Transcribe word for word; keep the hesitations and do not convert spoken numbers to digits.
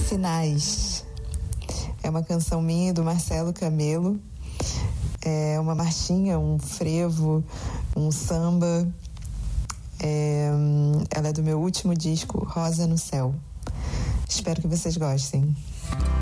Sinais. É uma canção minha e do Marcelo Camelo. É uma marchinha, um frevo, um samba. É, ela é do meu último disco, Rosa no Céu. Espero que vocês gostem.